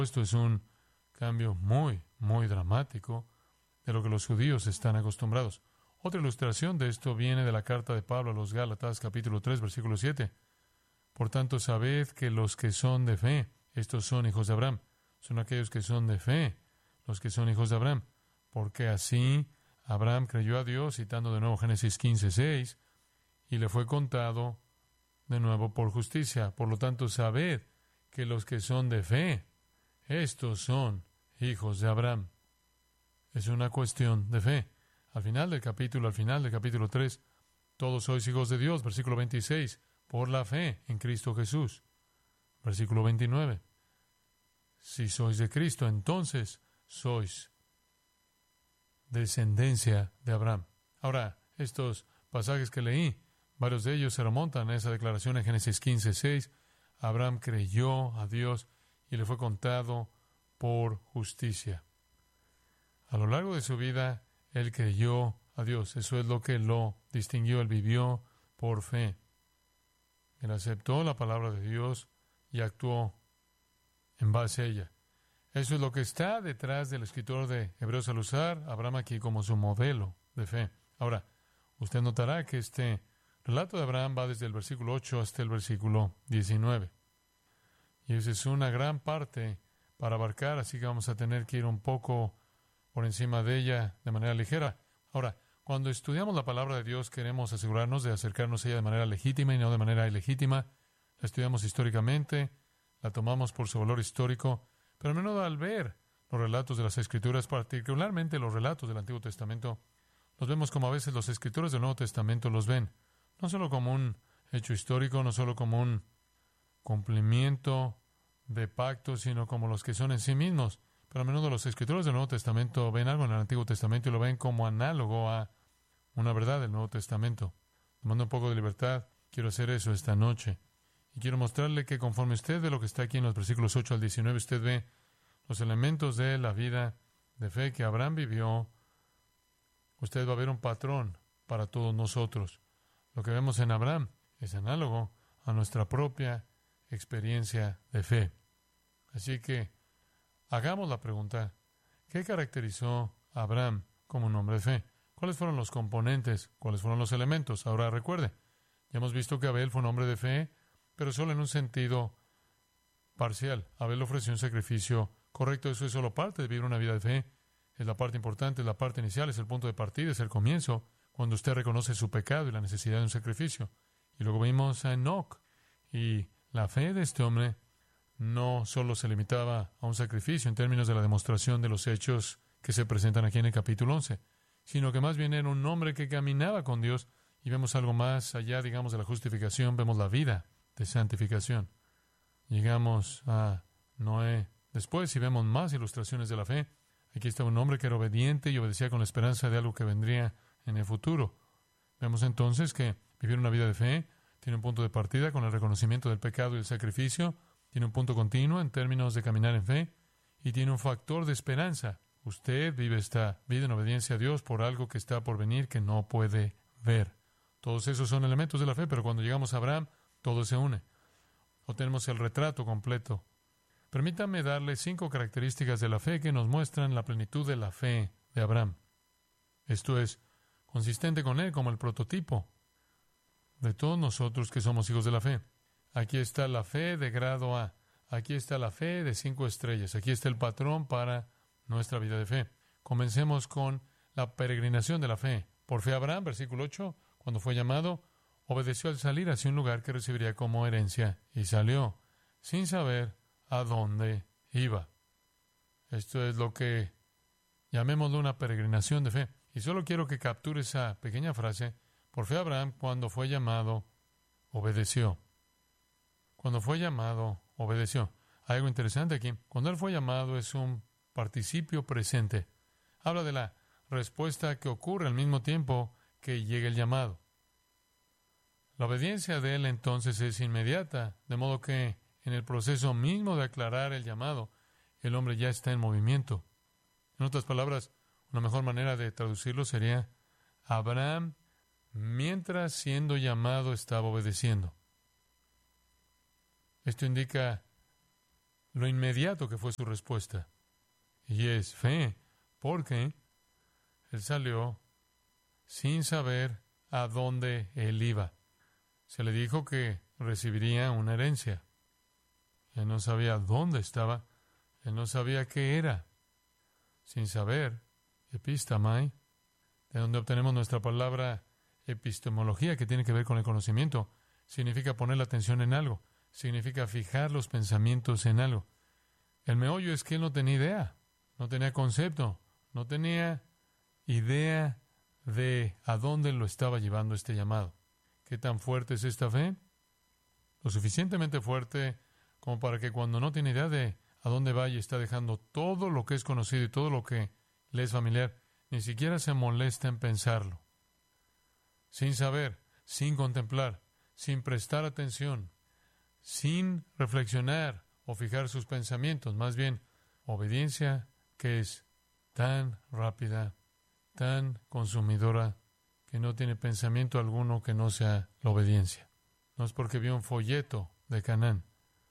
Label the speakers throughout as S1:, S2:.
S1: Esto es un cambio muy, muy dramático de lo que los judíos están acostumbrados. Otra ilustración de esto viene de la carta de Pablo a los Gálatas, capítulo 3, versículo 7. Por tanto, sabed que los que son de fe, estos son hijos de Abraham. Son aquellos que son de fe, los que son hijos de Abraham. Porque así Abraham creyó a Dios, citando de nuevo Génesis 15, 6, y le fue contado de nuevo por justicia. Por lo tanto, sabed que los que son de fe, estos son hijos de Abraham. Es una cuestión de fe. Al final del capítulo 3, todos sois hijos de Dios, versículo 26, por la fe en Cristo Jesús. Versículo 29. Si sois de Cristo, entonces sois descendencia de Abraham. Ahora, estos pasajes que leí, varios de ellos se remontan a esa declaración en Génesis 15, 6. Abraham creyó a Dios y le fue contado por justicia. A lo largo de su vida, él creyó a Dios. Eso es lo que lo distinguió. Él vivió por fe. Él aceptó la palabra de Dios y actuó en base a ella. Eso es lo que está detrás del escritor de Hebreos al usar a Abraham aquí como su modelo de fe. Ahora, usted notará que este relato de Abraham va desde el versículo 8 hasta el versículo 19. Y esa es una gran parte para abarcar, así que vamos a tener que ir un poco por encima de ella de manera ligera. Ahora, cuando estudiamos la palabra de Dios, queremos asegurarnos de acercarnos a ella de manera legítima y no de manera ilegítima. La estudiamos históricamente, la tomamos por su valor histórico, pero a menudo al ver los relatos de las Escrituras, particularmente los relatos del Antiguo Testamento, los vemos como a veces los escritores del Nuevo Testamento los ven, no solo como un hecho histórico, no solo como un cumplimiento de pactos, sino como los que son en sí mismos. Pero a menudo los escritores del Nuevo Testamento ven algo en el Antiguo Testamento y lo ven como análogo a una verdad del Nuevo Testamento. Tomando un poco de libertad, quiero hacer eso esta noche. Y quiero mostrarle que conforme usted ve lo que está aquí en los versículos 8 al 19, usted ve los elementos de la vida de fe que Abraham vivió. Usted va a ver un patrón para todos nosotros. Lo que vemos en Abraham es análogo a nuestra propia experiencia de fe. Así que hagamos la pregunta, ¿qué caracterizó a Abraham como un hombre de fe? ¿Cuáles fueron los componentes? ¿Cuáles fueron los elementos? Ahora recuerde, ya hemos visto que Abel fue un hombre de fe, pero solo en un sentido parcial. Abel ofreció un sacrificio correcto. Eso es solo parte de vivir una vida de fe. Es la parte importante, es la parte inicial, es el punto de partida, es el comienzo, cuando usted reconoce su pecado y la necesidad de un sacrificio. Y luego vimos a Enoc, y la fe de este hombre no solo se limitaba a un sacrificio en términos de la demostración de los hechos que se presentan aquí en el capítulo 11, sino que más bien era un hombre que caminaba con Dios, y vemos algo más allá, digamos, de la justificación, vemos la vida de santificación. Llegamos a Noé después y vemos más ilustraciones de la fe. Aquí está un hombre que era obediente y obedecía con la esperanza de algo que vendría en el futuro. Vemos entonces que vivir una vida de fe tiene un punto de partida con el reconocimiento del pecado y el sacrificio, tiene un punto continuo en términos de caminar en fe, y tiene un factor de esperanza. Usted vive esta vida en obediencia a Dios por algo que está por venir que no puede ver. Todos esos son elementos de la fe, pero cuando llegamos a Abraham, todo se une. Obtenemos el retrato completo. Permítame darle 5 características de la fe que nos muestran la plenitud de la fe de Abraham. Esto es consistente con él como el prototipo de todos nosotros que somos hijos de la fe. Aquí está la fe de grado A. Aquí está la fe de 5 estrellas. Aquí está el patrón para nuestra vida de fe. Comencemos con la peregrinación de la fe. Por fe Abraham, versículo 8, cuando fue llamado, obedeció al salir hacia un lugar que recibiría como herencia, y salió sin saber a dónde iba. Esto es lo que llamémoslo una peregrinación de fe. Y solo quiero que capture esa pequeña frase. Por fe Abraham, cuando fue llamado, obedeció. Cuando fue llamado, obedeció. Hay algo interesante aquí. Cuando él fue llamado es un participio presente. Habla de la respuesta que ocurre al mismo tiempo que llega el llamado. La obediencia de él entonces es inmediata, de modo que en el proceso mismo de aclarar el llamado, el hombre ya está en movimiento. En otras palabras, una mejor manera de traducirlo sería: Abraham, mientras siendo llamado, estaba obedeciendo. Esto indica lo inmediato que fue su respuesta. Y es fe, porque él salió sin saber a dónde él iba. Se le dijo que recibiría una herencia. Él no sabía dónde estaba. Él no sabía qué era. Sin saber, epistamai, de donde obtenemos nuestra palabra epistemología, que tiene que ver con el conocimiento, significa poner la atención en algo. Significa fijar los pensamientos en algo. El meollo es que él no tenía idea. No tenía concepto. No tenía idea de a dónde lo estaba llevando este llamado. ¿Qué tan fuerte es esta fe? Lo suficientemente fuerte como para que cuando no tiene idea de a dónde va y está dejando todo lo que es conocido y todo lo que le es familiar, ni siquiera se molesta en pensarlo. Sin saber, sin contemplar, sin prestar atención, sin reflexionar o fijar sus pensamientos, más bien obediencia que es tan rápida, tan consumidora, que no tiene pensamiento alguno que no sea la obediencia. No es porque vio un folleto de Canaán.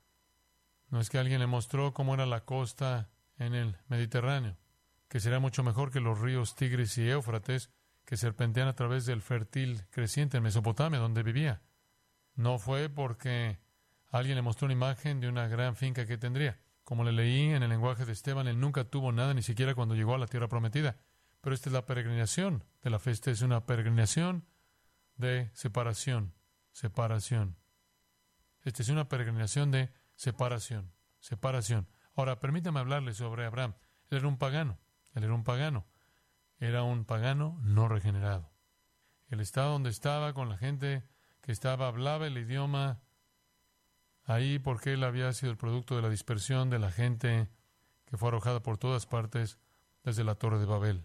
S1: No es que alguien le mostró cómo era la costa en el Mediterráneo, que será mucho mejor que los ríos Tigris y Éufrates que serpentean a través del fértil creciente en Mesopotamia, donde vivía. No fue porque alguien le mostró una imagen de una gran finca que tendría. Como le leí en el lenguaje de Esteban, él nunca tuvo nada, ni siquiera cuando llegó a la tierra prometida. Pero esta es la peregrinación de la fe. Esta es una peregrinación de separación. Separación. Esta es una peregrinación de separación. Separación. Ahora, permítame hablarle sobre Abraham. Él era un pagano. Él era un pagano. Era un pagano no regenerado. Él estaba donde estaba con la gente que hablaba el idioma ahí porque él había sido el producto de la dispersión de la gente que fue arrojada por todas partes desde la Torre de Babel.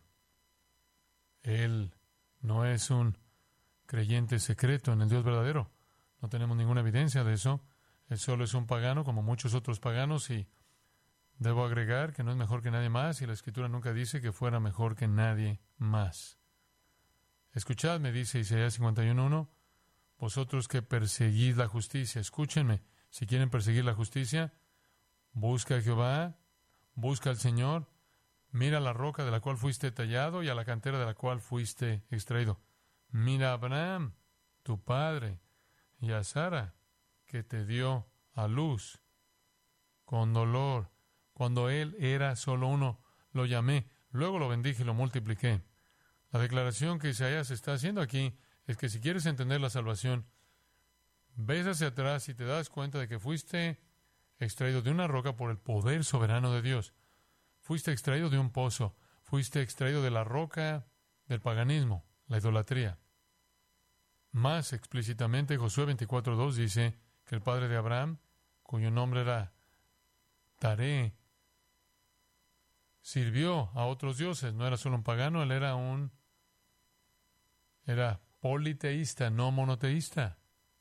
S1: Él no es un creyente secreto en el Dios verdadero. No tenemos ninguna evidencia de eso. Él solo es un pagano como muchos otros paganos y debo agregar que no es mejor que nadie más y la Escritura nunca dice que fuera mejor que nadie más. Escuchadme, dice Isaías 51:1, vosotros que perseguís la justicia, escúchenme, si quieren perseguir la justicia, busca a Jehová, busca al Señor, mira la roca de la cual fuiste tallado y a la cantera de la cual fuiste extraído. Mira a Abraham, tu padre, y a Sara, que te dio a luz con dolor. Cuando él era solo uno, lo llamé, luego lo bendije y lo multipliqué. La declaración que Isaías está haciendo aquí es que si quieres entender la salvación, ves hacia atrás y te das cuenta de que fuiste extraído de una roca por el poder soberano de Dios. Fuiste extraído de un pozo, fuiste extraído de la roca del paganismo, la idolatría. Más explícitamente, Josué 24:2 dice que el padre de Abraham, cuyo nombre era Taré, sirvió a otros dioses. No era solo un pagano, él era politeísta, no monoteísta.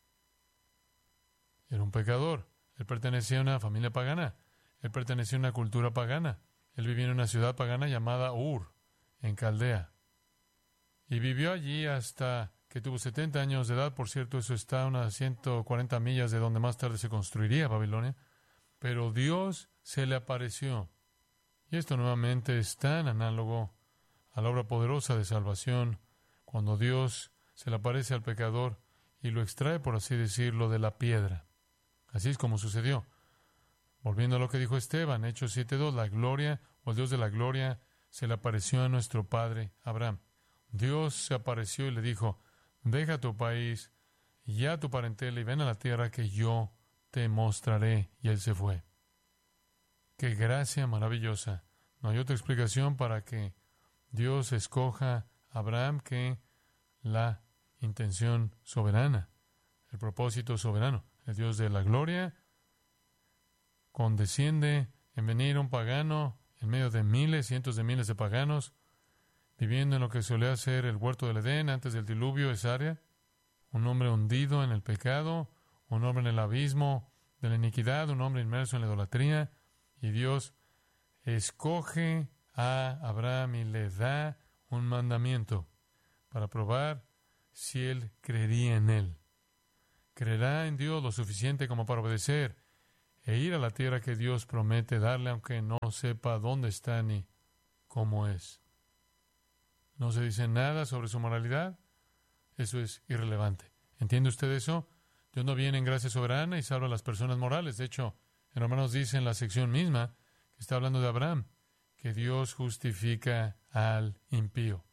S1: Era un pecador. Él pertenecía a una familia pagana. Él pertenecía a una cultura pagana. Él vivía en una ciudad pagana llamada Ur, en Caldea. Y vivió allí hasta que tuvo 70 años de edad. Por cierto, eso está a unas 140 millas de donde más tarde se construiría Babilonia. Pero Dios se le apareció. Y esto nuevamente es tan análogo a la obra poderosa de salvación, cuando Dios se le aparece al pecador y lo extrae, por así decirlo, de la piedra. Así es como sucedió. Volviendo a lo que dijo Esteban, Hechos 7:2, la gloria, o el Dios de la gloria, se le apareció a nuestro padre Abraham. Dios se apareció y le dijo, deja tu país y a tu parentela y ven a la tierra que yo te mostraré. Y él se fue. ¡Qué gracia maravillosa! No hay otra explicación para que Dios escoja a Abraham que la intención soberana, el propósito soberano. El Dios de la gloria condesciende en venir un pagano en medio de miles, cientos de miles de paganos, viviendo en lo que solía ser el huerto del Edén antes del diluvio, esa área, un hombre hundido en el pecado, un hombre en el abismo de la iniquidad, un hombre inmerso en la idolatría, y Dios escoge a Abraham y le da un mandamiento para probar si él creería en él. ¿Creerá en Dios lo suficiente como para obedecer e ir a la tierra que Dios promete darle, aunque no sepa dónde está ni cómo es. No se dice nada sobre su moralidad. Eso es irrelevante. ¿Entiende usted eso? Dios no viene en gracia soberana y salva a las personas morales. De hecho, en Romanos dice en la sección misma que está hablando de Abraham, que Dios justifica al impío.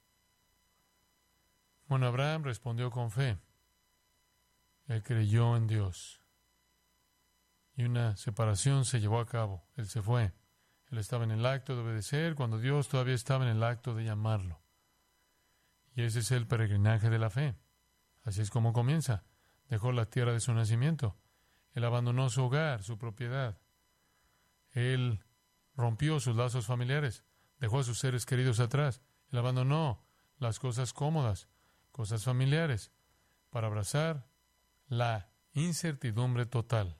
S1: Bueno, Abraham respondió con fe. Él creyó en Dios. Y una separación se llevó a cabo. Él se fue. Él estaba en el acto de obedecer cuando Dios todavía estaba en el acto de llamarlo. Y ese es el peregrinaje de la fe. Así es como comienza. Dejó la tierra de su nacimiento. Él abandonó su hogar, su propiedad. Él rompió sus lazos familiares. Dejó a sus seres queridos atrás. Él abandonó las cosas cómodas, cosas familiares, para abrazar la incertidumbre total.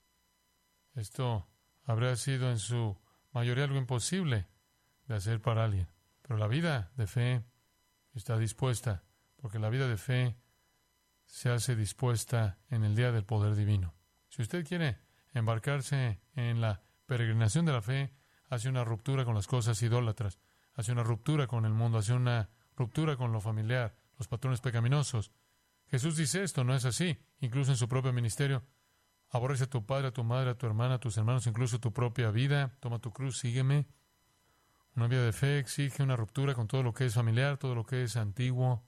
S1: Esto habría sido en su mayoría algo imposible de hacer para alguien. Pero la vida de fe está dispuesta, porque la vida de fe se hace dispuesta en el día del poder divino. Si usted quiere embarcarse en la peregrinación de la fe, hace una ruptura con las cosas idólatras, hace una ruptura con el mundo, hace una ruptura con lo familiar, los patrones pecaminosos. Jesús dice esto, no es así, incluso en su propio ministerio. Aborrece a tu padre, a tu madre, a tu hermana, a tus hermanos, incluso tu propia vida. Toma tu cruz, sígueme. Una vida de fe exige una ruptura con todo lo que es familiar, todo lo que es antiguo.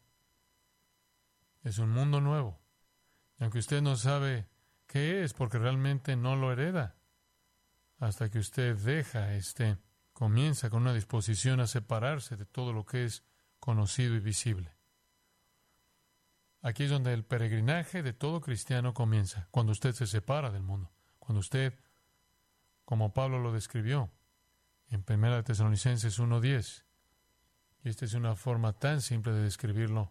S1: Es un mundo nuevo. Y aunque usted no sabe qué es, porque realmente no lo hereda, hasta que usted deja comienza con una disposición a separarse de todo lo que es conocido y visible. Aquí es donde el peregrinaje de todo cristiano comienza, cuando usted se separa del mundo, cuando usted, como Pablo lo describió en 1 Tesalonicenses 1:10, y esta es una forma tan simple de describirlo.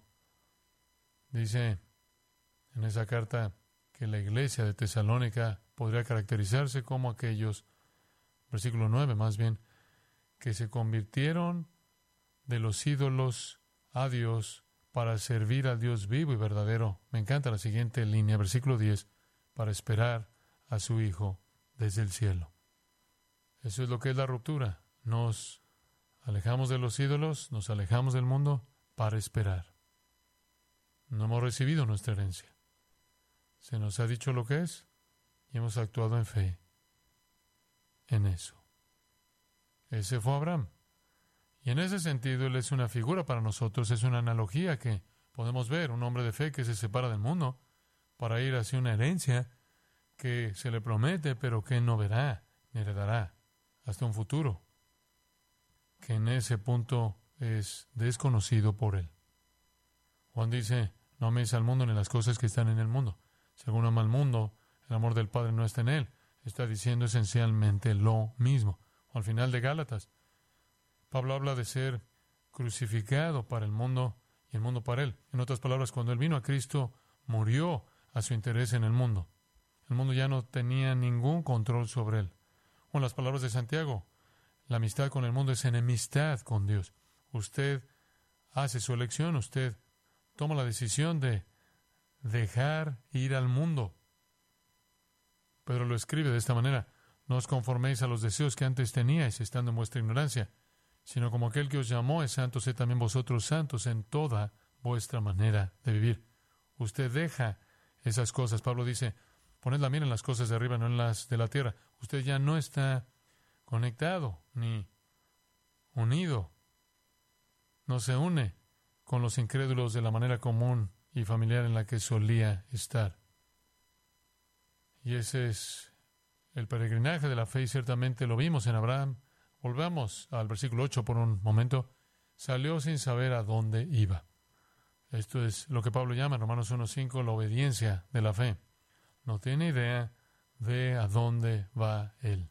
S1: Dice en esa carta que la iglesia de Tesalónica podría caracterizarse como aquellos, versículo 9 más bien, que se convirtieron de los ídolos a Dios para servir al Dios vivo y verdadero. Me encanta la siguiente línea, versículo 10, para esperar a su Hijo desde el cielo. Eso es lo que es la ruptura. Nos alejamos de los ídolos, nos alejamos del mundo para esperar. No hemos recibido nuestra herencia. Se nos ha dicho lo que es y hemos actuado en fe en eso. Ese fue Abraham. Y en ese sentido, él es una figura para nosotros, es una analogía que podemos ver, un hombre de fe que se separa del mundo para ir hacia una herencia que se le promete, pero que no verá ni heredará hasta un futuro, que en ese punto es desconocido por él. Juan dice, no améis al mundo ni las cosas que están en el mundo. Si alguno ama al mundo, el amor del Padre no está en él. Está diciendo esencialmente lo mismo. O al final de Gálatas, Pablo habla de ser crucificado para el mundo y el mundo para él. En otras palabras, cuando él vino a Cristo, murió a su interés en el mundo. El mundo ya no tenía ningún control sobre él. O en las palabras de Santiago, la amistad con el mundo es enemistad con Dios. Usted hace su elección, usted toma la decisión de dejar ir al mundo. Pedro lo escribe de esta manera: no os conforméis a los deseos que antes teníais, estando en vuestra ignorancia, sino como aquel que os llamó es santo, sed también vosotros santos en toda vuestra manera de vivir. Usted deja esas cosas. Pablo dice, poned la mira en las cosas de arriba, no en las de la tierra. Usted ya no está conectado ni unido. No se une con los incrédulos de la manera común y familiar en la que solía estar. Y ese es el peregrinaje de la fe, y ciertamente lo vimos en Abraham. Volvamos al versículo 8 por un momento. Salió sin saber a dónde iba. Esto es lo que Pablo llama en Romanos 1:5 la obediencia de la fe. No tiene idea de a dónde va él.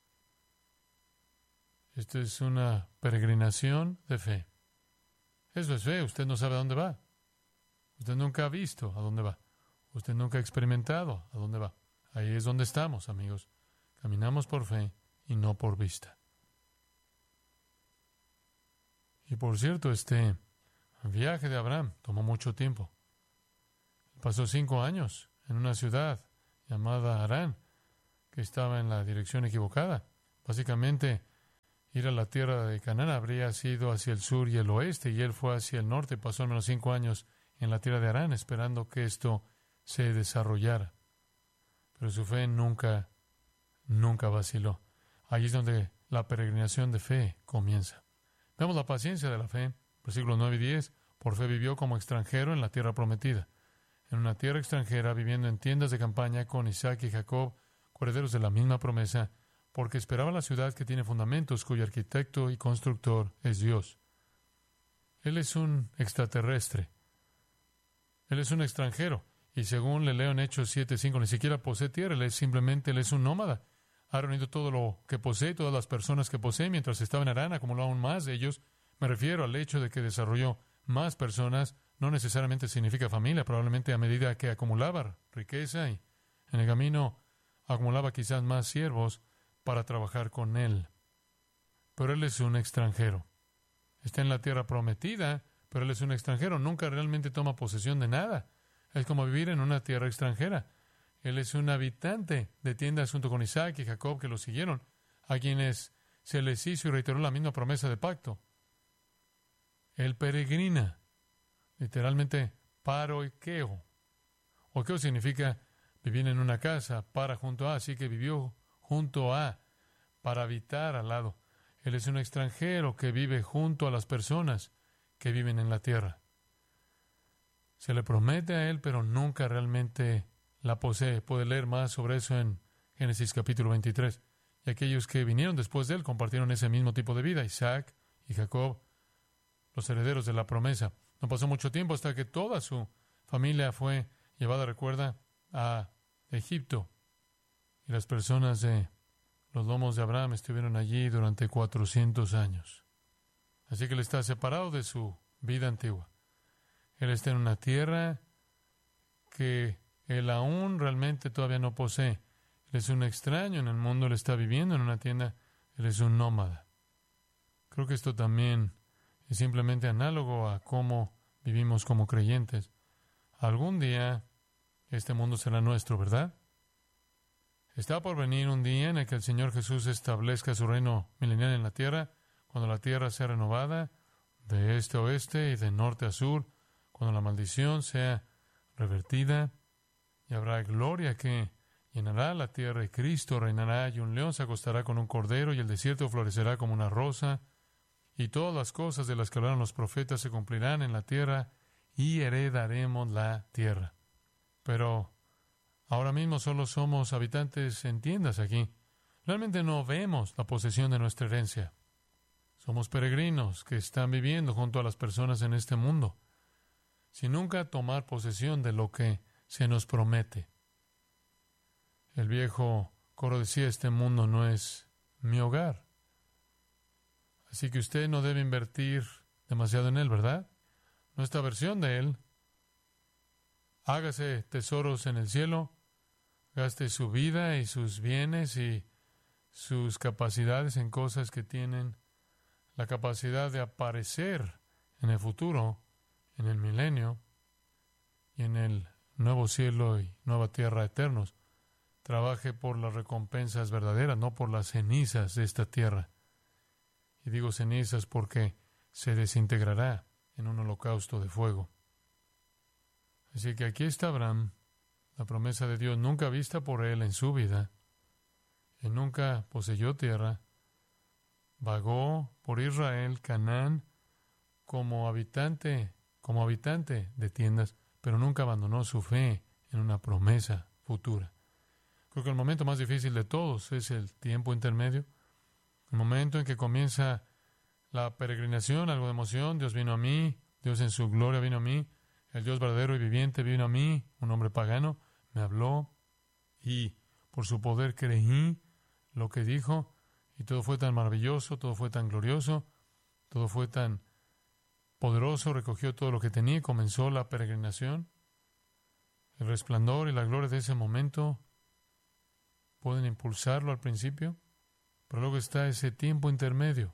S1: Esto es una peregrinación de fe. Eso es fe. Usted no sabe a dónde va. Usted nunca ha visto a dónde va. Usted nunca ha experimentado a dónde va. Ahí es donde estamos, amigos. Caminamos por fe y no por vista. Y por cierto, este viaje de Abraham tomó mucho tiempo. Pasó 5 años en una ciudad llamada Harán, que estaba en la dirección equivocada. Básicamente, ir a la tierra de Canaán habría sido hacia el sur y el oeste, y él fue hacia el norte. Pasó al menos 5 años en la tierra de Harán, esperando que esto se desarrollara. Pero su fe nunca vaciló. Allí es donde la peregrinación de fe comienza. Vemos la paciencia de la fe. Versículos 9 y 10. Por fe vivió como extranjero en la tierra prometida. En una tierra extranjera, viviendo en tiendas de campaña con Isaac y Jacob, herederos de la misma promesa, porque esperaba la ciudad que tiene fundamentos, cuyo arquitecto y constructor es Dios. Él es un extraterrestre. Él es un extranjero. Y según le leo en Hechos 7:5, ni siquiera posee tierra. Él es un nómada. Ha reunido todo lo que posee, todas las personas que posee. Mientras estaba en Harán, acumuló aún más de ellos. Me refiero al hecho de que desarrolló más personas. No necesariamente significa familia. Probablemente a medida que acumulaba riqueza y en el camino acumulaba quizás más siervos para trabajar con él. Pero él es un extranjero. Está en la tierra prometida, pero él es un extranjero. Nunca realmente toma posesión de nada. Es como vivir en una tierra extranjera. Él es un habitante de tiendas junto con Isaac y Jacob, que lo siguieron, a quienes se les hizo y reiteró la misma promesa de pacto. Él peregrina, literalmente paroikeo. Oikeo significa vivir en una casa, para junto a, así que vivió junto a, para habitar al lado. Él es un extranjero que vive junto a las personas que viven en la tierra. Se le promete a él, pero nunca realmente la posee. Puede leer más sobre eso en Génesis capítulo 23. Y aquellos que vinieron después de él compartieron ese mismo tipo de vida. Isaac y Jacob, los herederos de la promesa. No pasó mucho tiempo hasta que toda su familia fue llevada, recuerda, a Egipto. Y las personas de los lomos de Abraham estuvieron allí durante 400 años. Así que él está separado de su vida antigua. Él está en una tierra que él aún realmente todavía no posee. Él es un extraño en el mundo, él está viviendo en una tienda, él es un nómada. Creo que esto también es simplemente análogo a cómo vivimos como creyentes. Algún día este mundo será nuestro, ¿verdad? Está por venir un día en el que el Señor Jesús establezca su reino milenial en la tierra, cuando la tierra sea renovada de este a oeste y de norte a sur, cuando la maldición sea revertida y habrá gloria que llenará la tierra y Cristo reinará y un león se acostará con un cordero y el desierto florecerá como una rosa y todas las cosas de las que hablaron los profetas se cumplirán en la tierra y heredaremos la tierra. Pero ahora mismo solo somos habitantes en tiendas aquí. Realmente no vemos la posesión de nuestra herencia. Somos peregrinos que están viviendo junto a las personas en este mundo, sin nunca tomar posesión de lo que se nos promete. El viejo coro decía, este mundo no es mi hogar. Así que usted no debe invertir demasiado en él, ¿verdad? Nuestra versión de él, hágase tesoros en el cielo, gaste su vida y sus bienes y sus capacidades en cosas que tienen la capacidad de aparecer en el futuro, en el milenio y en el nuevo cielo y nueva tierra eternos. Trabaje por las recompensas verdaderas, no por las cenizas de esta tierra. Y digo cenizas porque se desintegrará en un holocausto de fuego. Así que aquí está Abraham, la promesa de Dios nunca vista por él en su vida. Él nunca poseyó tierra. Vagó por Israel, Canaán, como habitante de tiendas, pero nunca abandonó su fe en una promesa futura. Creo que el momento más difícil de todos es el tiempo intermedio, el momento en que comienza la peregrinación, algo de emoción. Dios vino a mí, Dios en su gloria vino a mí, el Dios verdadero y viviente vino a mí, un hombre pagano, me habló y por su poder creí lo que dijo y todo fue tan maravilloso, todo fue tan glorioso, todo fue tan poderoso, recogió todo lo que tenía y comenzó la peregrinación. El resplandor y la gloria de ese momento pueden impulsarlo al principio, pero luego está ese tiempo intermedio.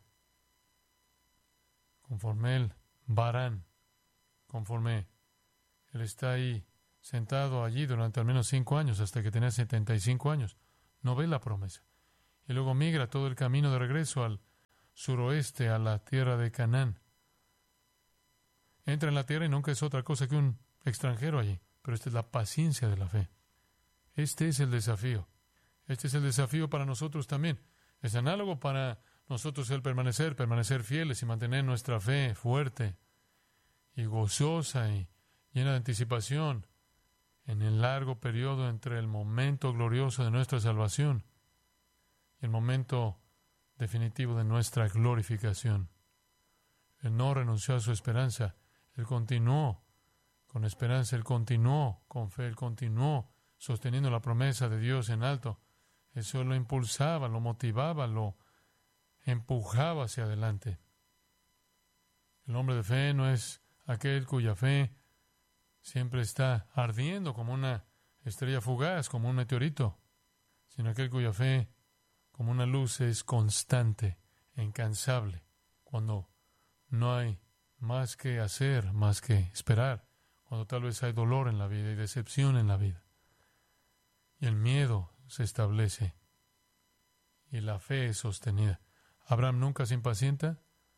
S1: Conforme él, Varán, conforme él está ahí, sentado allí durante al menos 5 años, hasta que tenía 75 años. no ve la promesa. Y luego migra todo el camino de regreso al suroeste, a la tierra de Canaán. Entra en la tierra y nunca es otra cosa que un extranjero allí. Pero esta es la paciencia de la fe. Este es el desafío. Este es el desafío para nosotros también. Es análogo para nosotros el permanecer fieles y mantener nuestra fe fuerte y gozosa y llena de anticipación en el largo periodo entre el momento glorioso de nuestra salvación y el momento definitivo de nuestra glorificación. Él no renunció a su esperanza. Él continuó con esperanza, Él continuó con fe, Él continuó sosteniendo la promesa de Dios en alto. Eso lo impulsaba, lo motivaba, lo empujaba hacia adelante. El hombre de fe no es aquel cuya fe siempre está ardiendo como una estrella fugaz, como un meteorito, sino aquel cuya fe, como una luz, es constante e incansable, cuando no hay más que hacer, más que esperar, cuando tal vez hay dolor en la vida y decepción en la vida. Y el miedo se establece y la fe es sostenida. Abraham nunca se impacienta,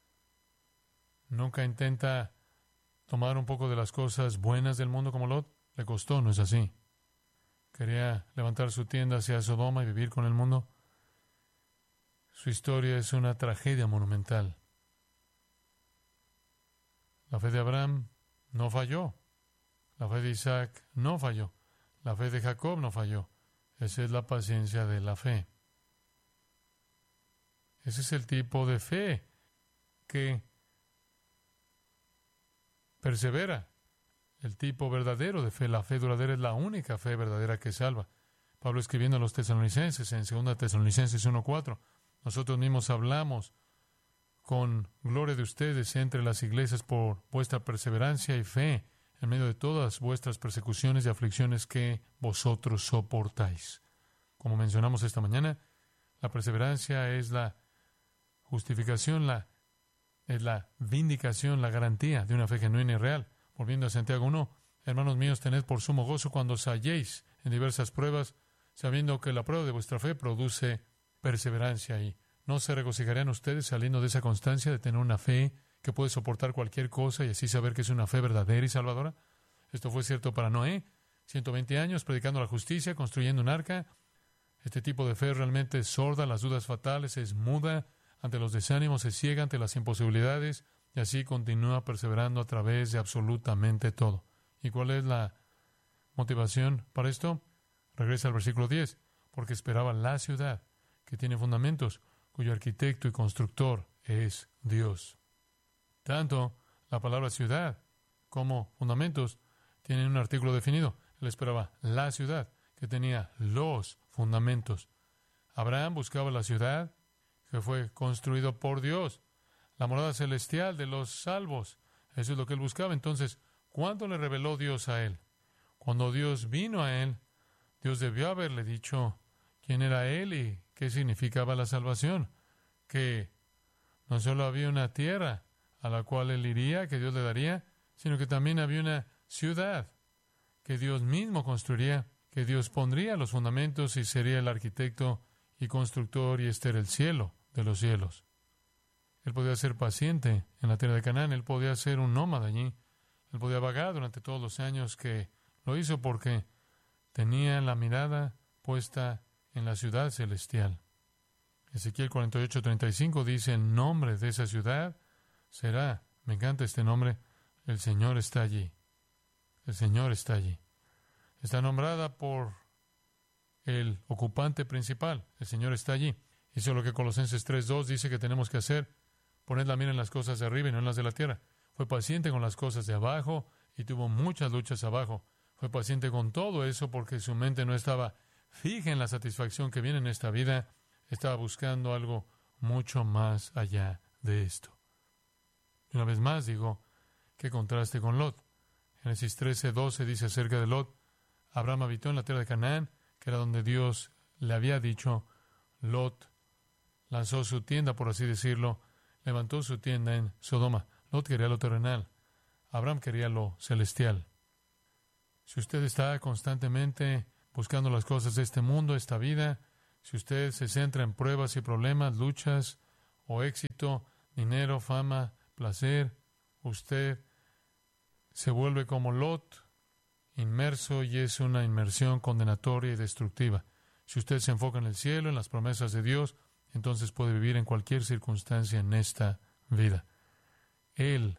S1: nunca intenta tomar un poco de las cosas buenas del mundo como Lot. Le costó, no es así. Quería levantar su tienda hacia Sodoma y vivir con el mundo. Su historia es una tragedia monumental. La fe de Abraham no falló. La fe de Isaac no falló. La fe de Jacob no falló. Esa es la paciencia de la fe. Ese es el tipo de fe que persevera. El tipo verdadero de fe. La fe duradera es la única fe verdadera que salva. Pablo escribiendo a los tesalonicenses en 2 Tesalonicenses 1:4. Nosotros mismos hablamos con gloria de ustedes entre las iglesias por vuestra perseverancia y fe en medio de todas vuestras persecuciones y aflicciones que vosotros soportáis. Como mencionamos esta mañana, la perseverancia es la justificación, es la vindicación, la garantía de una fe genuina y real. Volviendo a Santiago 1, hermanos míos, tened por sumo gozo cuando os halléis en diversas pruebas, sabiendo que la prueba de vuestra fe produce perseverancia. Y no se regocijarían ustedes saliendo de esa constancia de tener una fe que puede soportar cualquier cosa y así saber que es una fe verdadera y salvadora. Esto fue cierto para Noé, 120 años predicando la justicia, construyendo un arca. Este tipo de fe realmente es sorda a las dudas fatales, es muda ante los desánimos, es ciega ante las imposibilidades y así continúa perseverando a través de absolutamente todo. ¿Y cuál es la motivación para esto? Regresa al versículo 10. Porque esperaba la ciudad que tiene fundamentos, cuyo arquitecto y constructor es Dios. Tanto la palabra ciudad como fundamentos tienen un artículo definido. Él esperaba la ciudad que tenía los fundamentos. Abraham buscaba la ciudad que fue construido por Dios, la morada celestial de los salvos. Eso es lo que él buscaba. Entonces, ¿cuándo le reveló Dios a él? Cuando Dios vino a él, Dios debió haberle dicho quién era él y qué significaba la salvación. Que no solo había una tierra a la cual él iría, que Dios le daría, sino que también había una ciudad que Dios mismo construiría, que Dios pondría los fundamentos y sería el arquitecto y constructor, y este era el cielo de los cielos. Él podía ser paciente en la tierra de Canaán, él podía ser un nómada allí, él podía vagar durante todos los años que lo hizo porque tenía la mirada puesta en la ciudad celestial. Ezequiel 48:35 dice, el nombre de esa ciudad será, me encanta este nombre, el Señor está allí. El Señor está allí. Está nombrada por el ocupante principal. El Señor está allí. Eso es lo que Colosenses 3:2 dice que tenemos que hacer. Poned la mira en las cosas de arriba y no en las de la tierra. Fue paciente con las cosas de abajo y tuvo muchas luchas abajo. Fue paciente con todo eso porque su mente no estaba fija en la satisfacción que viene en esta vida. Estaba buscando algo mucho más allá de esto. Y una vez más digo, qué contraste con Lot. Génesis 13:12 dice acerca de Lot, Abraham habitó en la tierra de Canaán, que era donde Dios le había dicho. Lot lanzó su tienda, por así decirlo, levantó su tienda en Sodoma. Lot quería lo terrenal, Abraham quería lo celestial. Si usted está constantemente buscando las cosas de este mundo, esta vida, Si usted se centra en pruebas y problemas, luchas o éxito, dinero, fama, placer, usted se vuelve como Lot, inmerso, y es una inmersión condenatoria y destructiva. Si usted se enfoca en el cielo, en las promesas de Dios, entonces puede vivir en cualquier circunstancia en esta vida. Él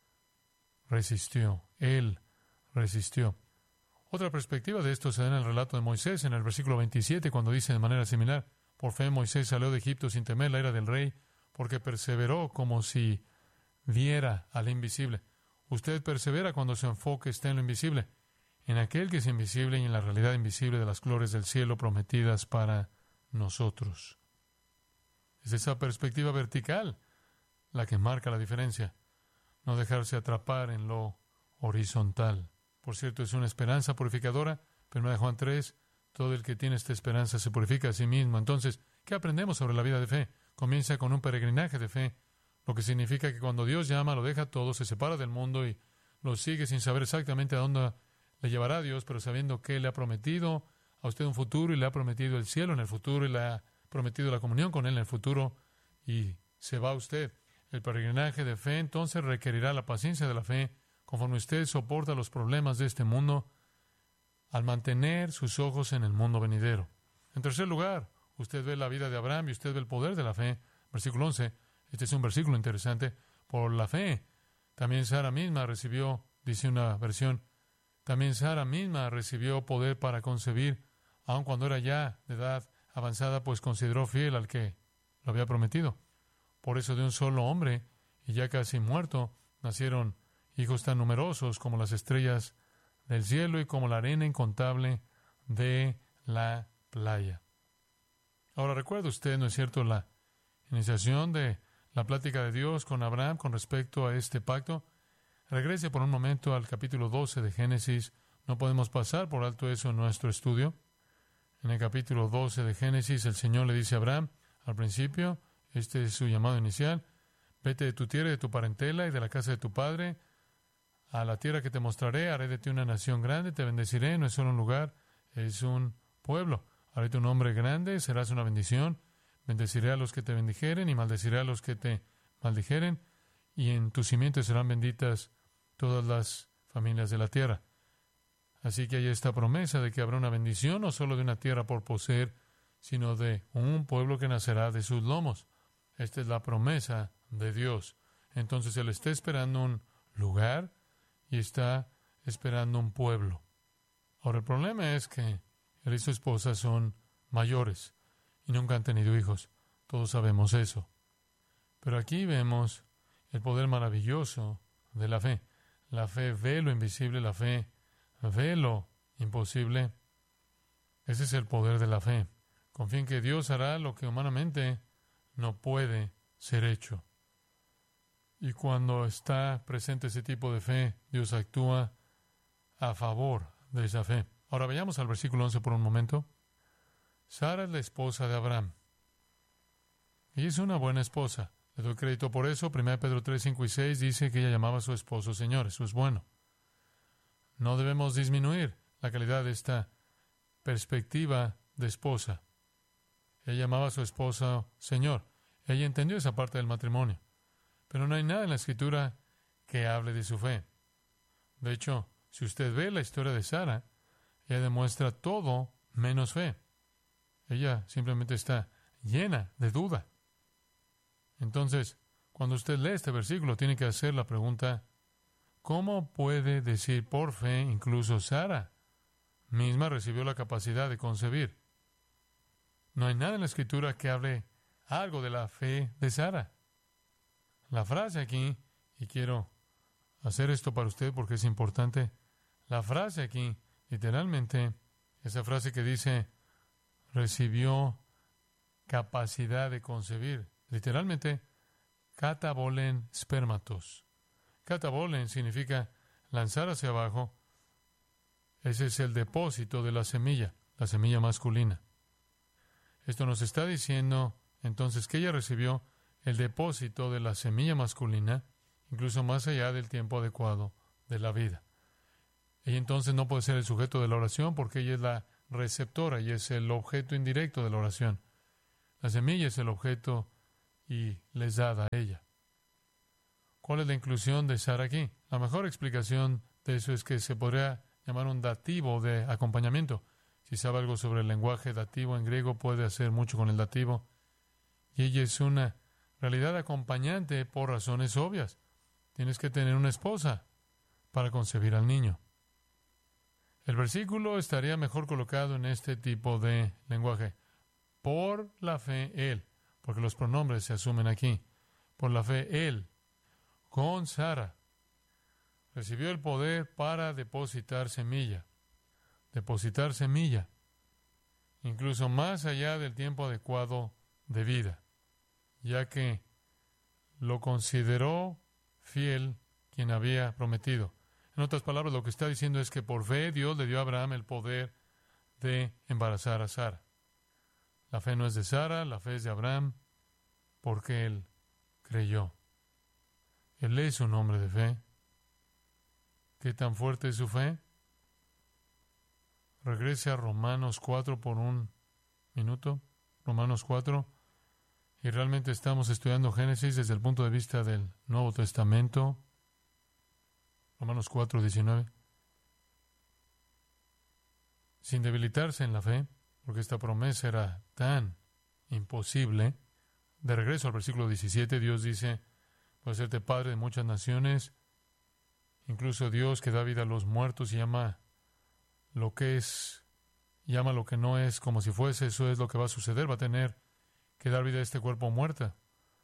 S1: resistió. Él resistió. Otra perspectiva de esto se da en el relato de Moisés, en el versículo 27, cuando dice de manera similar: por fe Moisés salió de Egipto sin temer la ira del rey, porque perseveró como si viera al invisible. Usted persevera cuando su enfoque está en lo invisible, en aquel que es invisible y en la realidad invisible de las glorias del cielo prometidas para nosotros. Es esa perspectiva vertical la que marca la diferencia. No dejarse atrapar en lo horizontal. Por cierto, es una esperanza purificadora. 1 Juan 3, todo el que tiene esta esperanza se purifica a sí mismo. Entonces, ¿qué aprendemos sobre la vida de fe? Comienza con un peregrinaje de fe, lo que significa que cuando Dios llama, lo deja todo, se separa del mundo y lo sigue sin saber exactamente a dónde le llevará a Dios, pero sabiendo que le ha prometido a usted un futuro y le ha prometido el cielo en el futuro y le ha prometido la comunión con Él en el futuro, y se va usted. El peregrinaje de fe entonces requerirá la paciencia de la fe conforme usted soporta los problemas de este mundo al mantener sus ojos en el mundo venidero. En tercer lugar, usted ve la vida de Abraham y usted ve el poder de la fe. Versículo 11, este es un versículo interesante. Por la fe, también Sara misma recibió, dice una versión, también Sara misma recibió poder para concebir, aun cuando era ya de edad avanzada, pues consideró fiel al que lo había prometido. Por eso de un solo hombre, y ya casi muerto, nacieron hijos tan numerosos como las estrellas del cielo y como la arena incontable de la playa. Ahora, recuerda usted, ¿no es cierto?, la iniciación de la plática de Dios con Abraham con respecto a este pacto. Regrese por un momento al capítulo 12 de Génesis. No podemos pasar por alto eso en nuestro estudio. En el capítulo 12 de Génesis, el Señor le dice a Abraham, al principio, este es su llamado inicial: vete de tu tierra y de tu parentela y de la casa de tu padre a la tierra que te mostraré, haré de ti una nación grande, te bendeciré, no es solo un lugar, es un pueblo. Haré tu nombre grande, serás una bendición, bendeciré a los que te bendijeren y maldeciré a los que te maldijeren, y en tu simiente serán benditas todas las familias de la tierra. Así que hay esta promesa de que habrá una bendición, no solo de una tierra por poseer, sino de un pueblo que nacerá de sus lomos. Esta es la promesa de Dios. Entonces Él está esperando un lugar y está esperando un pueblo. Ahora, el problema es que él y su esposa son mayores y nunca han tenido hijos. Todos sabemos eso. Pero aquí vemos el poder maravilloso de la fe. La fe ve lo invisible, la fe ve lo imposible. Ese es el poder de la fe. Confía en que Dios hará lo que humanamente no puede ser hecho. Y cuando está presente ese tipo de fe, Dios actúa a favor de esa fe. Ahora vayamos al versículo 11 por un momento. Sara es la esposa de Abraham. Y es una buena esposa. Le doy crédito por eso. 1 Pedro 3, 5 y 6 dice que ella llamaba a su esposo Señor. Eso es bueno. No debemos disminuir la calidad de esta perspectiva de esposa. Ella llamaba a su esposo Señor. Ella entendió esa parte del matrimonio. Pero no hay nada en la Escritura que hable de su fe. De hecho, si usted ve la historia de Sara, ella demuestra todo menos fe. Ella simplemente está llena de duda. Entonces, cuando usted lee este versículo, tiene que hacer la pregunta: ¿cómo puede decir por fe incluso Sara misma recibió la capacidad de concebir? No hay nada en la Escritura que hable algo de la fe de Sara. La frase aquí, y quiero hacer esto para usted porque es importante, la frase aquí, literalmente, esa frase que dice, recibió capacidad de concebir, literalmente, katabolen spermatos. Katabolen significa lanzar hacia abajo. Ese es el depósito de la semilla masculina. Esto nos está diciendo, entonces, que ella recibió el depósito de la semilla masculina, incluso más allá del tiempo adecuado de la vida. Ella entonces no puede ser el sujeto de la oración porque ella es la receptora y es el objeto indirecto de la oración. La semilla es el objeto y les dada a ella. ¿Cuál es la inclusión de Sara aquí? La mejor explicación de eso es que se podría llamar un dativo de acompañamiento. Si sabe algo sobre el lenguaje dativo en griego, puede hacer mucho con el dativo. Y ella es una realidad acompañante por razones obvias. Tienes que tener una esposa para concebir al niño. El versículo estaría mejor colocado en este tipo de lenguaje. Por la fe, él, porque los pronombres se asumen aquí. Por la fe, él, con Sara, recibió el poder para depositar semilla. Depositar semilla, incluso más allá del tiempo adecuado de vida, ya que lo consideró fiel quien había prometido. En otras palabras, lo que está diciendo es que por fe Dios le dio a Abraham el poder de embarazar a Sara. La fe no es de Sara, la fe es de Abraham, porque él creyó. Él es un hombre de fe. ¿Qué tan fuerte es su fe? Regrese a Romanos 4 por un minuto. Romanos 4. Y realmente estamos estudiando Génesis desde el punto de vista del Nuevo Testamento. Romanos 4, 19. Sin debilitarse en la fe, porque esta promesa era tan imposible. De regreso al versículo 17, Dios dice, voy a hacerte padre de muchas naciones. Incluso Dios que da vida a los muertos y llama lo que es, llama lo que no es como si fuese. Eso es lo que va a suceder. Va a tener que dar vida a este cuerpo muerto.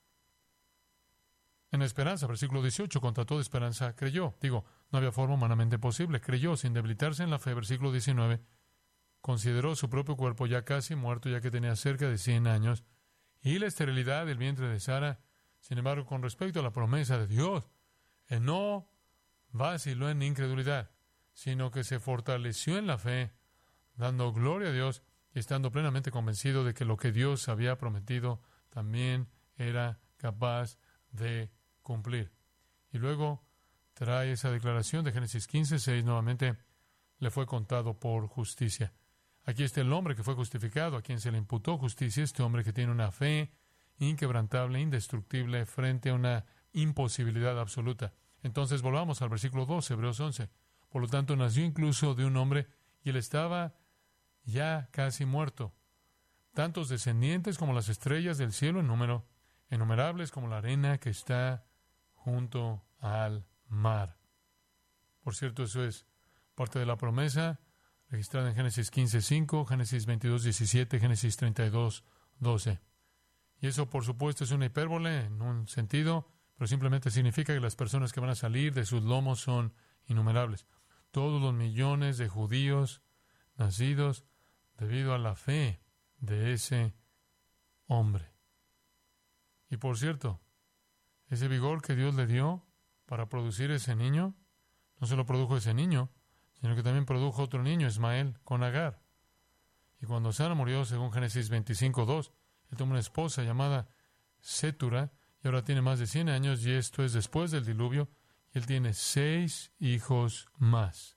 S1: En esperanza, versículo 18, contra toda esperanza creyó. No había forma humanamente posible. Creyó sin debilitarse en la fe. Versículo 19, consideró su propio cuerpo ya casi muerto, ya que tenía cerca de 100 años, y la esterilidad del vientre de Sara. Sin embargo, con respecto a la promesa de Dios, él no vaciló en incredulidad, sino que se fortaleció en la fe, dando gloria a Dios y estando plenamente convencido de que lo que Dios había prometido también era capaz de cumplir. Y luego trae esa declaración de Génesis 15:6, nuevamente le fue contado por justicia. Aquí está el hombre que fue justificado, a quien se le imputó justicia, este hombre que tiene una fe inquebrantable, indestructible, frente a una imposibilidad absoluta. Entonces volvamos al versículo 12, Hebreos 11. Por lo tanto, nació incluso de un hombre y él estaba ya casi muerto. Tantos descendientes como las estrellas del cielo en número, innumerables como la arena que está junto al mar. Por cierto, eso es parte de la promesa registrada en Génesis 15:5, Génesis 22:17, Génesis 32:12. Y eso, por supuesto, es una hipérbole en un sentido, pero simplemente significa que las personas que van a salir de sus lomos son innumerables. Todos los millones de judíos nacidos debido a la fe de ese hombre. Y por cierto, ese vigor que Dios le dio para producir ese niño, no solo produjo ese niño, sino que también produjo otro niño, Ismael, con Agar. Y cuando Sara murió, según Génesis 25:2, él tuvo una esposa llamada Sétura, y ahora tiene más de 100 años, y esto es después del diluvio, y él tiene 6 hijos más.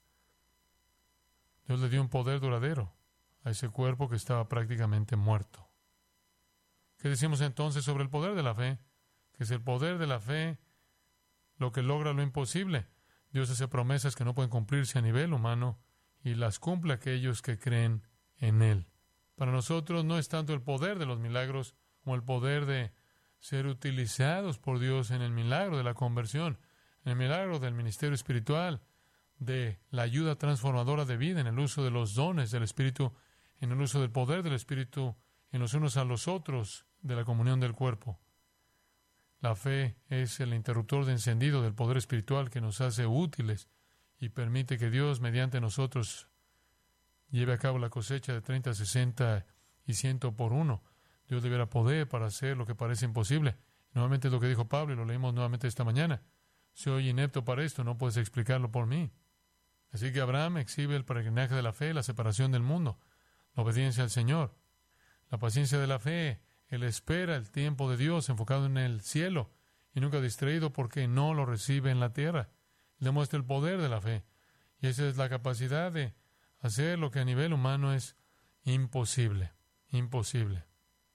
S1: Dios le dio un poder duradero a ese cuerpo que estaba prácticamente muerto. ¿Qué decimos entonces sobre el poder de la fe? Que es el poder de la fe lo que logra lo imposible. Dios hace promesas que no pueden cumplirse a nivel humano y las cumple a aquellos que creen en Él. Para nosotros no es tanto el poder de los milagros como el poder de ser utilizados por Dios en el milagro de la conversión, en el milagro del ministerio espiritual, de la ayuda transformadora de vida, en el uso de los dones del Espíritu, en el uso del poder del Espíritu, en los unos a los otros, de la comunión del cuerpo. La fe es el interruptor de encendido del poder espiritual que nos hace útiles y permite que Dios, mediante nosotros, lleve a cabo la cosecha de 30, 60 y 100 por uno. Dios deberá poder para hacer lo que parece imposible. Nuevamente es lo que dijo Pablo y lo leímos nuevamente esta mañana. Soy inepto para esto, no puedes explicarlo por mí. Así que Abraham exhibe el peregrinaje de la fe, la separación del mundo, la obediencia al Señor, la paciencia de la fe. Él espera el tiempo de Dios enfocado en el cielo y nunca distraído porque no lo recibe en la tierra. Él demuestra el poder de la fe. Y esa es la capacidad de hacer lo que a nivel humano es imposible. Imposible.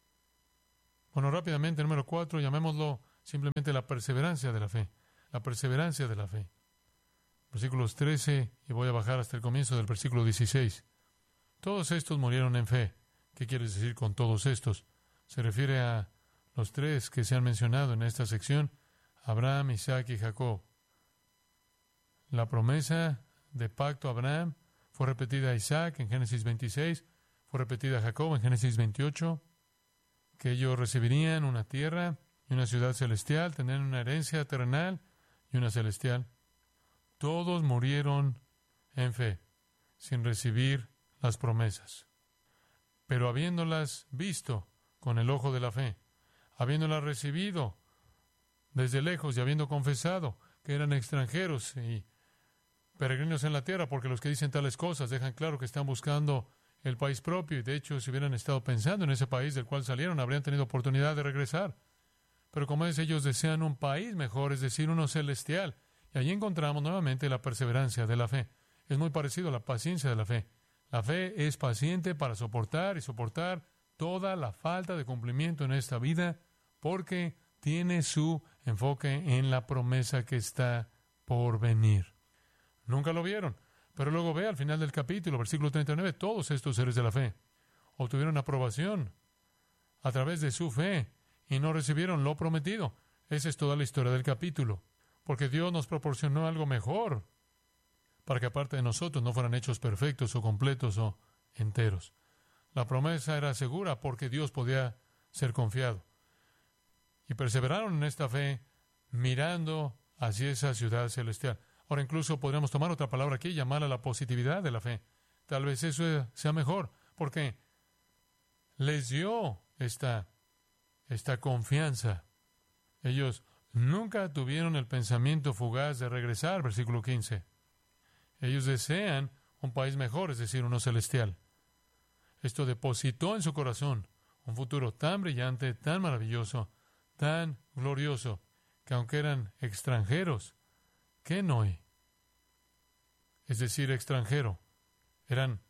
S1: Bueno, rápidamente, número 4, llamémoslo simplemente la perseverancia de la fe. La perseverancia de la fe. Versículos 13, y voy a bajar hasta el comienzo del versículo 16. Todos estos murieron en fe. ¿Qué quieres decir con todos estos? Se refiere a los tres que se han mencionado en esta sección: Abraham, Isaac y Jacob. La promesa de pacto a Abraham fue repetida a Isaac en Génesis 26, fue repetida a Jacob en Génesis 28, que ellos recibirían una tierra y una ciudad celestial, tendrían una herencia terrenal y una celestial. Todos murieron en fe, sin recibir las promesas. Pero habiéndolas visto con el ojo de la fe, habiéndolas recibido desde lejos y habiendo confesado que eran extranjeros y peregrinos en la tierra, porque los que dicen tales cosas dejan claro que están buscando el país propio, y de hecho, si hubieran estado pensando en ese país del cual salieron, habrían tenido oportunidad de regresar. Pero como es, ellos desean un país mejor, es decir, uno celestial. Y allí encontramos nuevamente la perseverancia de la fe. Es muy parecido a la paciencia de la fe. La fe es paciente para soportar y soportar toda la falta de cumplimiento en esta vida, porque tiene su enfoque en la promesa que está por venir. Nunca lo vieron, pero luego ve al final del capítulo, versículo 39, todos estos seres de la fe obtuvieron aprobación a través de su fe y no recibieron lo prometido. Esa es toda la historia del capítulo, porque Dios nos proporcionó algo mejor para que aparte de nosotros no fueran hechos perfectos o completos o enteros. La promesa era segura porque Dios podía ser confiado. Y perseveraron en esta fe mirando hacia esa ciudad celestial. Ahora incluso podríamos tomar otra palabra aquí y llamarla la positividad de la fe. Tal vez eso sea mejor, porque les dio esta confianza. Ellos nunca tuvieron el pensamiento fugaz de regresar, versículo 15. Ellos desean un país mejor, es decir, uno celestial. Esto depositó en su corazón un futuro tan brillante, tan maravilloso, tan glorioso, que aunque eran extranjeros, kenoi, es decir, extranjero, eran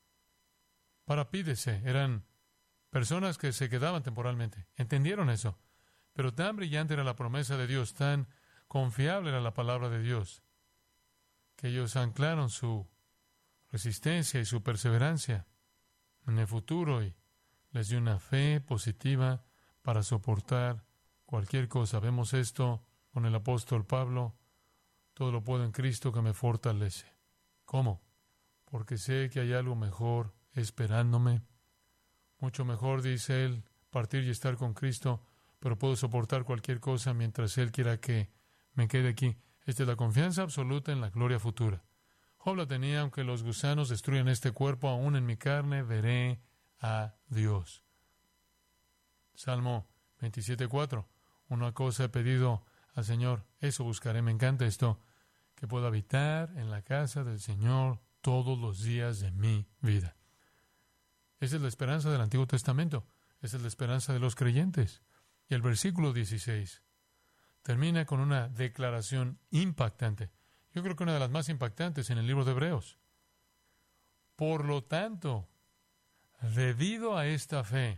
S1: parapídese, eran personas que se quedaban temporalmente. Entendieron eso. Pero tan brillante era la promesa de Dios, tan confiable era la palabra de Dios, que ellos anclaron su resistencia y su perseverancia en el futuro y les dio una fe positiva para soportar cualquier cosa. Vemos esto con el apóstol Pablo: todo lo puedo en Cristo que me fortalece. ¿Cómo? Porque sé que hay algo mejor esperándome. Mucho mejor, dice él, partir y estar con Cristo, pero puedo soportar cualquier cosa mientras Él quiera que me quede aquí. Esta es la confianza absoluta en la gloria futura. Job la tenía: aunque los gusanos destruyan este cuerpo, aún en mi carne veré a Dios. Salmo 27:4. Una cosa he pedido al Señor, eso buscaré. Me encanta esto: que pueda habitar en la casa del Señor todos los días de mi vida. Esa es la esperanza del Antiguo Testamento. Esa es la esperanza de los creyentes. Y el versículo 16 termina con una declaración impactante. Yo creo que una de las más impactantes en el libro de Hebreos. Por lo tanto, debido a esta fe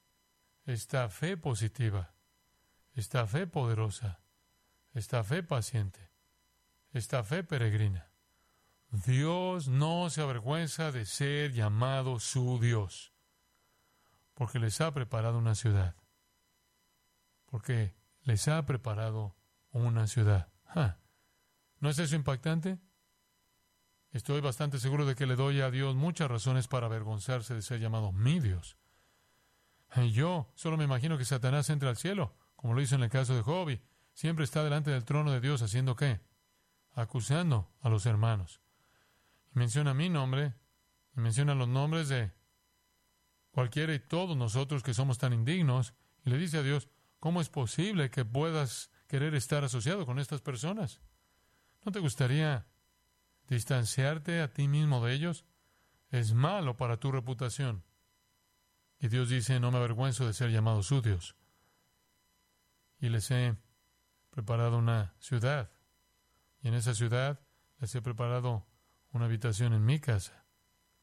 S1: positiva, esta fe poderosa, esta fe paciente, esta fe peregrina, Dios no se avergüenza de ser llamado su Dios, porque les ha preparado una ciudad. Porque les ha preparado una ciudad. ¿No es eso impactante? Estoy bastante seguro de que le doy a Dios muchas razones para avergonzarse de ser llamado mi Dios. Yo solo me imagino que Satanás entra al cielo, como lo hizo en el caso de Job, y siempre está delante del trono de Dios haciendo ¿qué? Acusando a los hermanos. Y menciona mi nombre, y menciona los nombres de cualquiera y todos nosotros que somos tan indignos, y le dice a Dios: ¿cómo es posible que puedas querer estar asociado con estas personas? ¿No te gustaría distanciarte a ti mismo de ellos? Es malo para tu reputación. Y Dios dice: no me avergüenzo de ser llamado su Dios. Y les he preparado una ciudad. Y en esa ciudad les he preparado una habitación en mi casa.